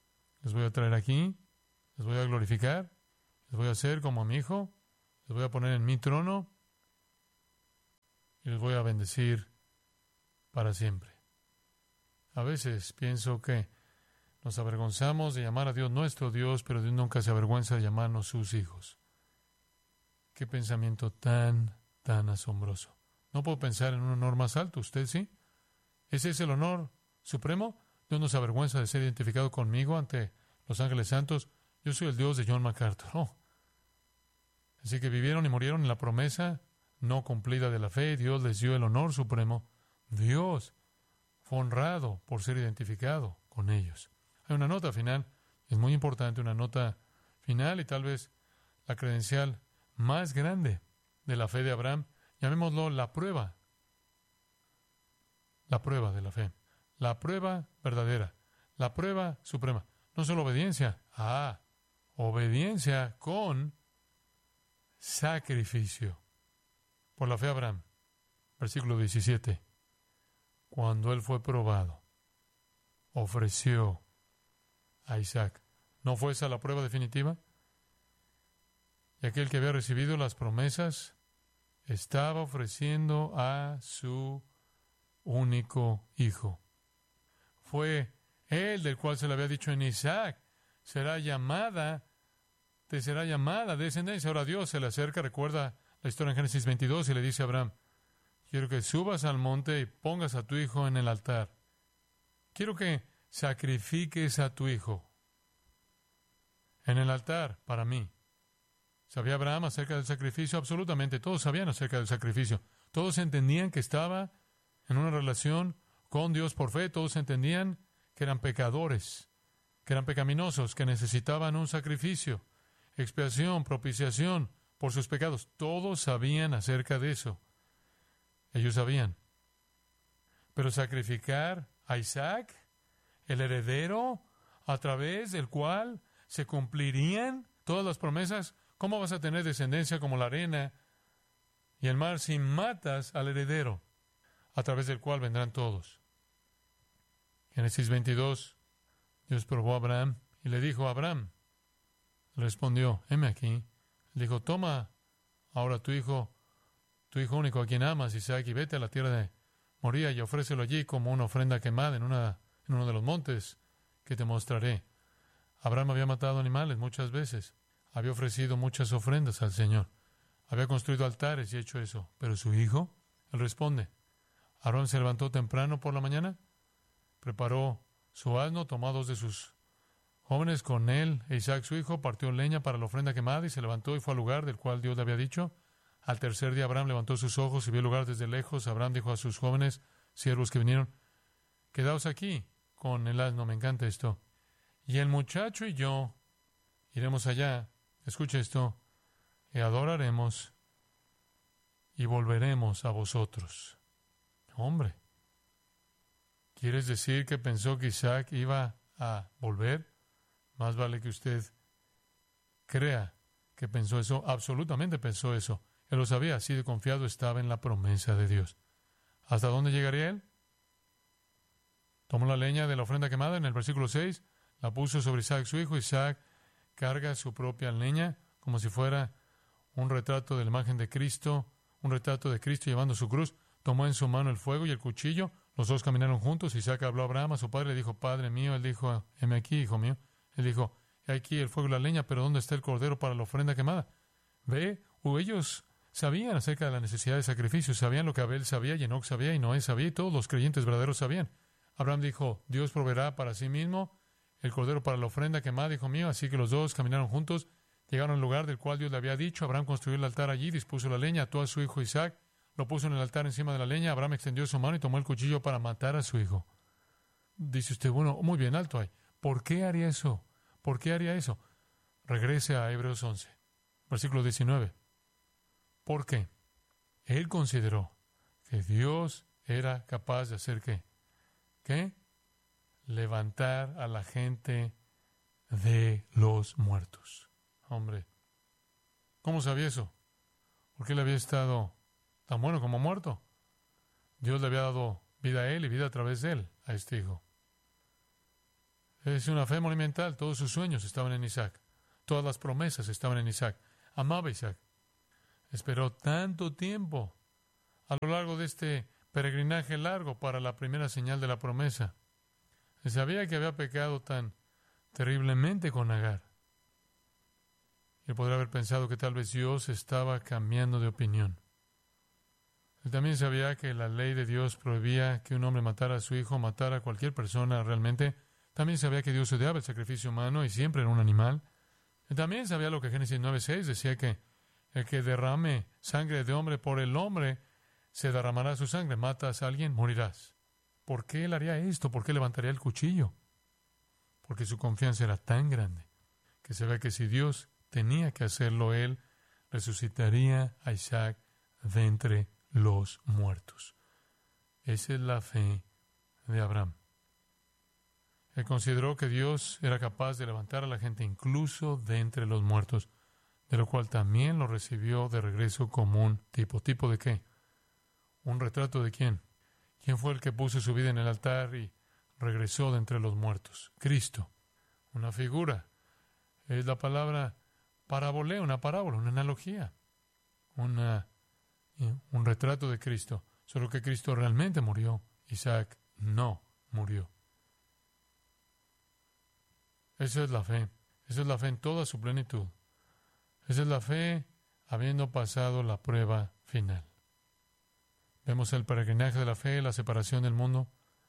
S1: les voy a traer aquí, les voy a glorificar, les voy a hacer como a mi hijo, les voy a poner en mi trono y les voy a bendecir para siempre. A veces pienso que nos avergonzamos de llamar a Dios nuestro Dios, pero Dios nunca se avergüenza de llamarnos sus hijos. Qué pensamiento tan asombroso. No puedo pensar en un honor más alto, ¿usted sí? ¿Ese es el honor supremo? Dios no se avergüenza de ser identificado conmigo ante los ángeles santos. Yo soy el Dios de John MacArthur. Oh. Así que vivieron y murieron en la promesa no cumplida de la fe, y Dios les dio el honor supremo. Dios fue honrado por ser identificado con ellos. Hay una nota final, es muy importante, una nota final y tal vez la credencial más grande de la fe de Abraham. Llamémoslo la prueba de la fe, la prueba verdadera, la prueba suprema. No solo obediencia, obediencia con sacrificio. Por la fe Abraham, versículo 17, cuando él fue probado, ofreció a Isaac. ¿No fue esa la prueba definitiva? Y aquel que había recibido las promesas estaba ofreciendo a su único hijo. Fue él del cual se le había dicho en Isaac, te será llamada descendencia. Ahora Dios se le acerca, recuerda la historia en Génesis 22, y le dice a Abraham, quiero que subas al monte y pongas a tu hijo en el altar. Quiero que sacrifiques a tu hijo en el altar para mí. ¿Sabía Abraham acerca del sacrificio? Absolutamente, todos sabían acerca del sacrificio. Todos entendían que estaba en una relación con Dios por fe. Todos entendían que eran pecadores, que eran pecaminosos, que necesitaban un sacrificio, expiación, propiciación por sus pecados. Todos sabían acerca de eso. Ellos sabían. Pero sacrificar a Isaac, el heredero, a través del cual se cumplirían todas las promesas. ¿Cómo vas a tener descendencia como la arena y el mar si matas al heredero, a través del cual vendrán todos? Génesis 22, Dios probó a Abraham y le dijo a Abraham, respondió, heme aquí. Le dijo, toma ahora tu hijo único a quien amas, Isaac, y vete a la tierra de Moría y ofrécelo allí como una ofrenda quemada en uno de los montes que te mostraré. Abraham había matado animales muchas veces. Había ofrecido muchas ofrendas al Señor. Había construido altares y hecho eso. Pero su hijo, él responde. Aarón se levantó temprano por la mañana, preparó su asno, tomó a 2 de sus jóvenes con él e Isaac su hijo, partió leña para la ofrenda quemada y se levantó y fue al lugar del cual Dios le había dicho. Al tercer día Abraham levantó sus ojos y vio el lugar desde lejos. Abraham dijo a sus jóvenes siervos que vinieron, quedaos aquí con el asno, me encanta esto. Y el muchacho y yo iremos allá, escuche esto, y adoraremos y volveremos a vosotros. Hombre, ¿quieres decir que pensó que Isaac iba a volver? Más vale que usted crea que pensó eso, absolutamente pensó eso. Él lo sabía, así de confiado estaba en la promesa de Dios. ¿Hasta dónde llegaría él? Tomó la leña de la ofrenda quemada en el versículo 6, la puso sobre Isaac su hijo. Isaac carga su propia leña como si fuera un retrato de la imagen de Cristo, un retrato de Cristo llevando su cruz. Tomó en su mano el fuego y el cuchillo. Los dos caminaron juntos. Isaac habló a Abraham, a su padre, le dijo, Padre mío. Él dijo, heme aquí, hijo mío. Él dijo, he aquí el fuego y la leña, pero ¿dónde está el cordero para la ofrenda quemada? Ve, ellos sabían acerca de la necesidad de sacrificio, sabían lo que Abel sabía, y Enoc sabía, y Noé sabía, y todos los creyentes verdaderos sabían. Abraham dijo, Dios proveerá para sí mismo el cordero para la ofrenda quemada, hijo mío. Así que los dos caminaron juntos, llegaron al lugar del cual Dios le había dicho. Abraham construyó el altar allí, dispuso la leña, ató a su hijo Isaac, lo puso en el altar encima de la leña. Abraham extendió su mano y tomó el cuchillo para matar a su hijo. Dice usted, bueno, muy bien, alto ahí. ¿Por qué haría eso? ¿Por qué haría eso? Regrese a Hebreos 11, versículo 19. ¿Por qué? Él consideró que Dios era capaz de hacer ¿qué? ¿Qué? Levantar a la gente de los muertos. Hombre, ¿cómo sabía eso? Porque él había estado tan bueno como muerto. Dios le había dado vida a él y vida a través de él, a este hijo. Es una fe monumental. Todos sus sueños estaban en Isaac. Todas las promesas estaban en Isaac. Amaba a Isaac. Esperó tanto tiempo a lo largo de este peregrinaje largo para la primera señal de la promesa. Él sabía que había pecado tan terriblemente con Agar. Él podría haber pensado que tal vez Dios estaba cambiando de opinión. Él también sabía que la ley de Dios prohibía que un hombre matara a su hijo, matara a cualquier persona realmente. También sabía que Dios odiaba el sacrificio humano y siempre era un animal. Él también sabía lo que Génesis 9:6 decía, que el que derrame sangre de hombre por el hombre, se derramará su sangre. Matas a alguien, morirás. ¿Por qué él haría esto? ¿Por qué levantaría el cuchillo? Porque su confianza era tan grande que se ve que si Dios tenía que hacerlo, él resucitaría a Isaac de entre los muertos. Esa es la fe de Abraham. Él consideró que Dios era capaz de levantar a la gente incluso de entre los muertos, de lo cual también lo recibió de regreso como un tipo. ¿Tipo de qué? ¿Un retrato de quién? ¿Quién fue el que puso su vida en el altar y regresó de entre los muertos? Cristo. Una figura. Es la palabra parabolea, una parábola, una analogía. Un retrato de Cristo. Solo que Cristo realmente murió. Isaac no murió. Esa es la fe. Esa es la fe en toda su plenitud. Esa es la fe habiendo pasado la prueba final. Vemos el peregrinaje de la fe, la separación del mundo,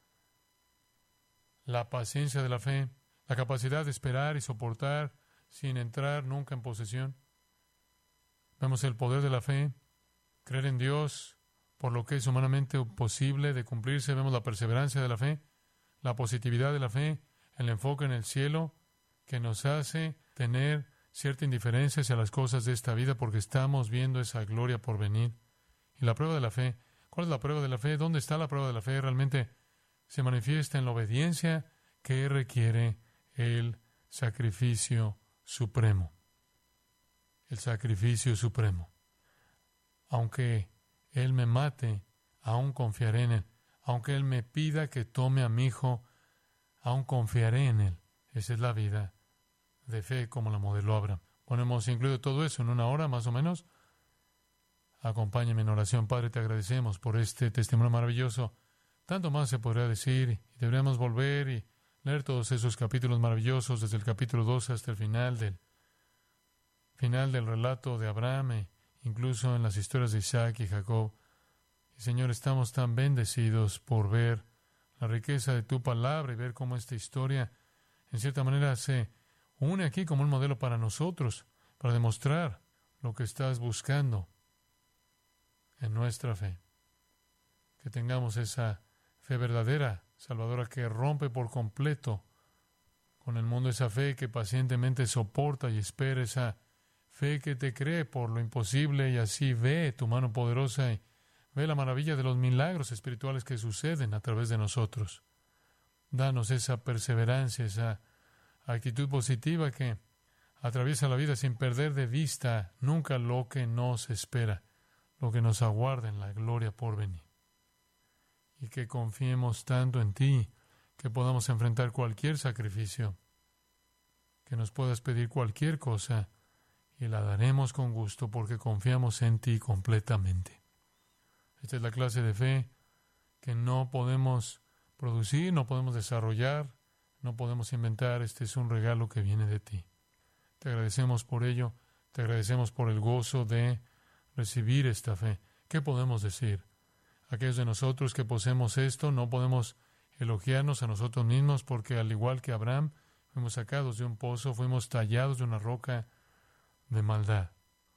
S1: la paciencia de la fe, la capacidad de esperar y soportar sin entrar nunca en posesión. Vemos el poder de la fe, creer en Dios por lo que es humanamente posible de cumplirse. Vemos la perseverancia de la fe, la positividad de la fe, el enfoque en el cielo que nos hace tener cierta indiferencia hacia las cosas de esta vida porque estamos viendo esa gloria por venir. Y la prueba de la fe. ¿Cuál es la prueba de la fe? ¿Dónde está la prueba de la fe? Realmente se manifiesta en la obediencia que requiere el sacrificio supremo. El sacrificio supremo. Aunque Él me mate, aún confiaré en Él. Aunque Él me pida que tome a mi hijo, aún confiaré en Él. Esa es la vida de fe como la modeló Abraham. Bueno, hemos incluido todo eso en una hora más o menos. Acompáñame en oración. Padre, te agradecemos por este testimonio maravilloso. Tanto más se podría decir y deberíamos volver y leer todos esos capítulos maravillosos desde el capítulo 12 hasta el final del relato de Abraham, incluso en las historias de Isaac y Jacob. Y Señor, estamos tan bendecidos por ver la riqueza de tu palabra y ver cómo esta historia en cierta manera se une aquí como un modelo para nosotros, para demostrar lo que estás buscando en nuestra fe. Que tengamos esa fe verdadera, salvadora, que rompe por completo con el mundo, esa fe que pacientemente soporta y espera, esa fe que te cree por lo imposible y así ve tu mano poderosa y ve la maravilla de los milagros espirituales que suceden a través de nosotros. Danos esa perseverancia, esa actitud positiva que atraviesa la vida sin perder de vista nunca lo que nos espera, lo que nos aguarda en la gloria por venir. Y que confiemos tanto en ti, que podamos enfrentar cualquier sacrificio, que nos puedas pedir cualquier cosa, y la daremos con gusto porque confiamos en ti completamente. Esta es la clase de fe que no podemos producir, no podemos desarrollar, no podemos inventar. Este es un regalo que viene de ti. Te agradecemos por ello, te agradecemos por el gozo de recibir esta fe. ¿Qué podemos decir? Aquellos de nosotros que poseemos esto no podemos elogiarnos a nosotros mismos porque al igual que Abraham, fuimos sacados de un pozo, fuimos tallados de una roca de maldad.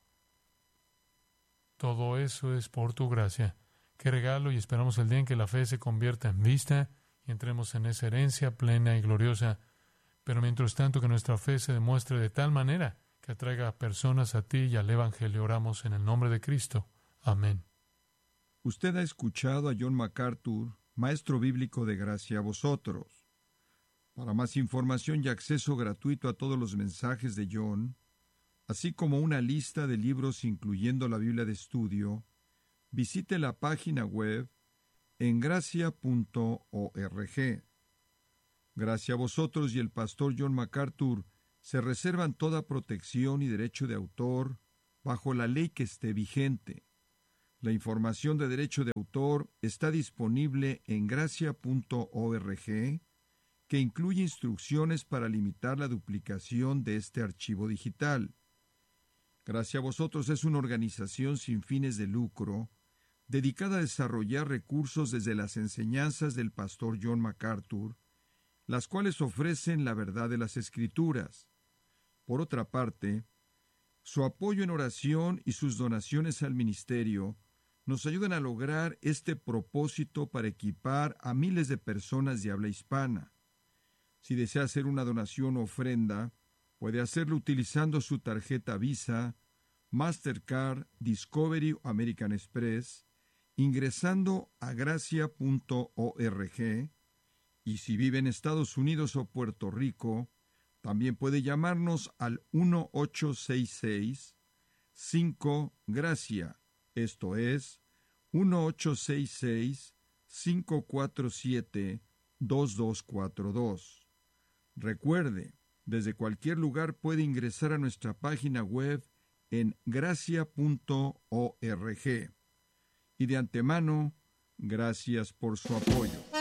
S1: Todo eso es por tu gracia. Qué regalo, y esperamos el día en que la fe se convierta en vista y entremos en esa herencia plena y gloriosa. Pero mientras tanto que nuestra fe se demuestre de tal manera que atraiga a personas a ti y al Evangelio. Oramos en el nombre de Cristo. Amén.
S2: Usted ha escuchado a John MacArthur, maestro bíblico de gracia a vosotros. Para más información y acceso gratuito a todos los mensajes de John, así como una lista de libros incluyendo la Biblia de estudio, visite la página web engracia.org. Gracia a vosotros y el pastor John MacArthur se reservan toda protección y derecho de autor bajo la ley que esté vigente. La información de derecho de autor está disponible en gracia.org, que incluye instrucciones para limitar la duplicación de este archivo digital. Gracia a vosotros es una organización sin fines de lucro dedicada a desarrollar recursos desde las enseñanzas del pastor John MacArthur, las cuales ofrecen la verdad de las Escrituras. Por otra parte, su apoyo en oración y sus donaciones al ministerio nos ayudan a lograr este propósito para equipar a miles de personas de habla hispana. Si desea hacer una donación o ofrenda, puede hacerlo utilizando su tarjeta Visa, Mastercard, Discovery o American Express, ingresando a gracia.org, y si vive en Estados Unidos o Puerto Rico, también puede llamarnos al 1-866-5-GRACIA, esto es 1-866-547-2242. Recuerde, desde cualquier lugar puede ingresar a nuestra página web en gracia.org. Y de antemano, gracias por su apoyo.